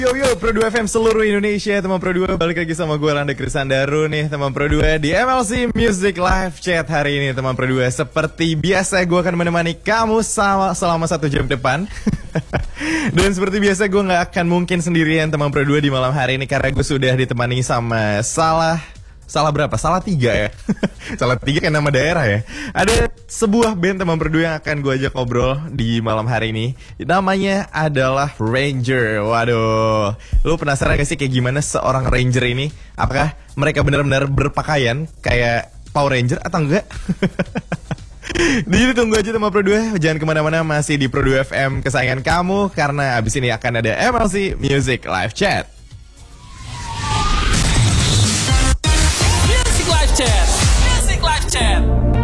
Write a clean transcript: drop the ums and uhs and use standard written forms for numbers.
Yo, Pro 2 FM seluruh Indonesia, teman Pro 2, balik lagi sama gue Randa Krisandaru nih, teman Pro 2 di MLC Music Live Chat hari ini, teman Pro 2. Seperti biasa gue akan menemani kamu selama 1 jam depan. Dan seperti biasa gue gak akan mungkin sendirian, teman Pro 2, di malam hari ini, karena gue sudah ditemani sama Salah berapa? Salah 3 ya. Salah 3 kan nama daerah ya. Ada sebuah band teman berdua yang akan gue ajak ngobrol di malam hari ini. Namanya adalah Ranger. Waduh, lu penasaran gak sih kayak gimana seorang Ranger ini? Apakah mereka benar-benar berpakaian kayak Power Ranger atau enggak? Jadi tunggu aja teman Pro 2. Jangan kemana-mana, masih di Pro 2 FM kesayangan kamu, karena abis ini akan ada MLC Music Live Chat. Music Live Chat.